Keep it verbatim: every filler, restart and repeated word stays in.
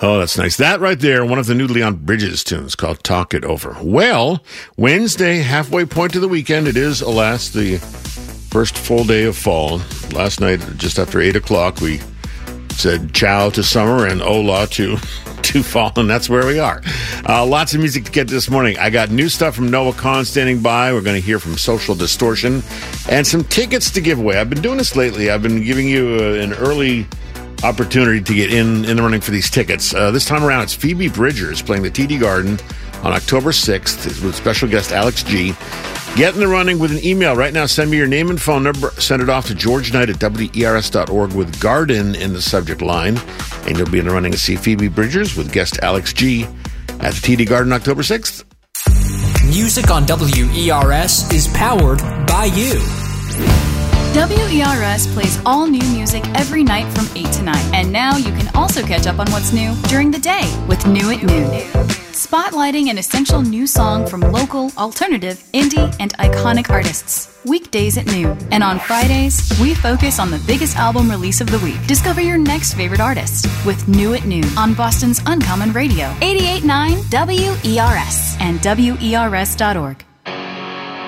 Oh, that's nice. That right there, one of the new Leon Bridges tunes called Talk It Over. Well, Wednesday, halfway point to the weekend. It is, alas, the first full day of fall. Last night, just after eight o'clock, we said ciao to summer and hola to, to fall, and that's where we are. Uh, lots of music to get this morning. I got new stuff from Noah Kahn standing by. We're going to hear from Social Distortion and some tickets to give away. I've been doing this lately. I've been giving you uh, an early opportunity to get in, in the running for these tickets. Uh, this time around, it's Phoebe Bridgers playing the T D Garden on October sixth with special guest Alex G. Get in the running with an email right now. Send me your name and phone number. Send it off to George Knight at W E R S dot org with Garden in the subject line. And you'll be in the running to see Phoebe Bridgers with guest Alex G at the T D Garden October sixth. Music on W E R S is powered by you. W E R S plays all new music every night from eight to nine. And now you can also catch up on what's new during the day with New at Noon. Spotlighting an essential new song from local, alternative, indie, and iconic artists. Weekdays at noon. And on Fridays, we focus on the biggest album release of the week. Discover your next favorite artist with New at Noon on Boston's Uncommon Radio. eighty-eight point nine W E R S and W E R S dot org.